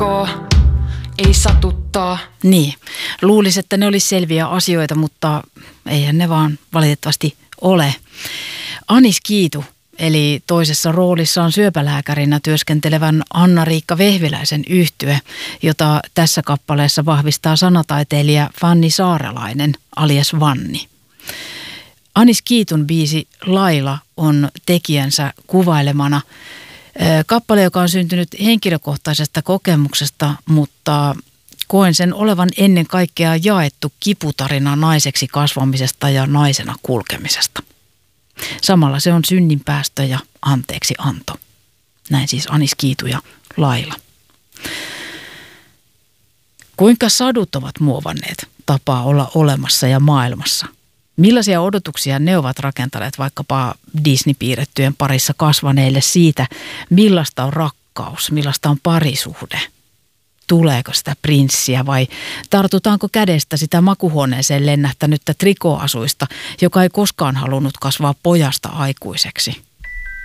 Ei satuttaa. Niin, luulisi, että ne olisi selviä asioita, mutta eihän ne vaan valitettavasti ole. Anis Kiitu, eli toisessa roolissaan syöpälääkärinä työskentelevän Anna-Riikka Vehviläisen yhtye, jota tässä kappaleessa vahvistaa sanataiteilija Fanni Saarelainen alias Vanni. Anis Kiitun biisi Laila on tekijänsä kuvailemana kappale, joka on syntynyt henkilökohtaisesta kokemuksesta, mutta koen sen olevan ennen kaikkea jaettu kiputarina naiseksi kasvamisesta ja naisena kulkemisesta. Samalla se on synninpäästö ja anteeksi anto. Näin siis Anis Kiitu ja Laila. Kuinka sadut ovat muovanneet tapaa olla olemassa ja maailmassa? Millaisia odotuksia ne ovat rakentaneet vaikkapa Disney-piirrettyjen parissa kasvaneille siitä, millaista on rakkaus, millaista on parisuhde? Tuleeko sitä prinssiä vai tartutaanko kädestä sitä makuhuoneeseen lennähtänyttä trikoasuista, joka ei koskaan halunnut kasvaa pojasta aikuiseksi?